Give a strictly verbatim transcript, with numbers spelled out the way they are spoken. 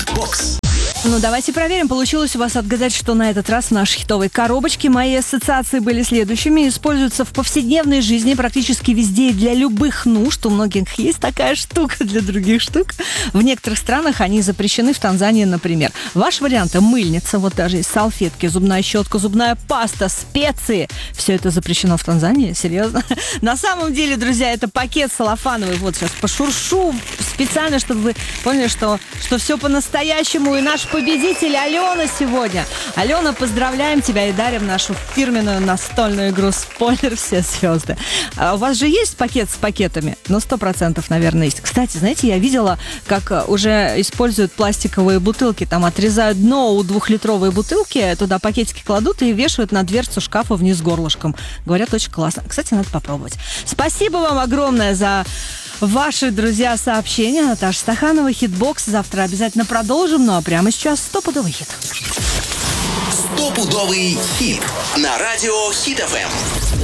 Хитбокс. Ну, давайте проверим, получилось у вас отгадать, что на этот раз в нашей хитовой коробочке. Мои ассоциации были следующими. Используются в повседневной жизни практически везде и для любых нужд. У многих есть такая штука, для других штук. В некоторых странах они запрещены, в Танзании, например. Ваш вариант – мыльница, вот даже есть салфетки, зубная щетка, зубная паста, специи. Все это запрещено в Танзании? Серьезно? На самом деле, друзья, это пакет салофановый. Вот сейчас пошуршу специально, чтобы вы поняли, что, что все по-настоящему. И наш победитель Алена сегодня. Алена, поздравляем тебя и дарим нашу фирменную настольную игру «Спойлер. Все звезды». А у вас же есть пакет с пакетами? Ну, сто процентов, наверное, есть. Кстати, знаете, я видела, как уже используют пластиковые бутылки. Там отрезают дно у двухлитровой бутылки, туда пакетики кладут и вешают на дверцу шкафа вниз горлышком. Говорят, очень классно. Кстати, надо попробовать. Спасибо вам огромное за ваши, друзья, сообщения. Наташа Стаханова, Хитбокс. Завтра обязательно продолжим. Ну а прямо сейчас стопудовый хит. Стопудовый хит на радио Хит эф эм.